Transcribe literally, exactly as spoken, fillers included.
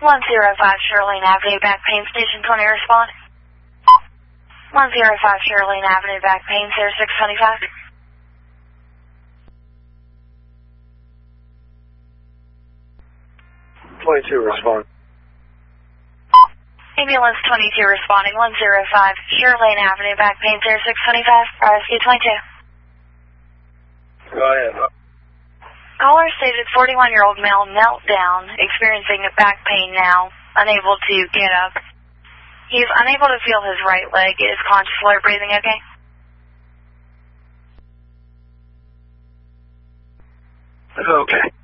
one zero five Shirley Avenue, back pain, station twenty, respond. one zero five Shirley Avenue, back pain, zero six twenty-five. twenty-two, respond. Ambulance twenty-two responding, one zero five Shirley Avenue, back pain, zero six twenty-five, R S Q twenty-two. Go ahead. Caller stated forty-one-year-old male knelt down, experiencing back pain now, unable to get up. He is unable to feel his right leg. Is conscious, slow breathing okay? Okay.